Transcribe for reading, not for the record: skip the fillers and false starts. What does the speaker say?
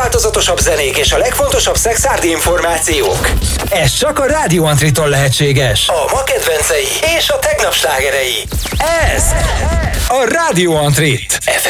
legváltozatosabb zenék és a legfontosabb szexárdi információk. Ez csak a Rádió Antritól lehetséges. A ma kedvencei és a tegnap slágerei. Ez a Rádió Antrit.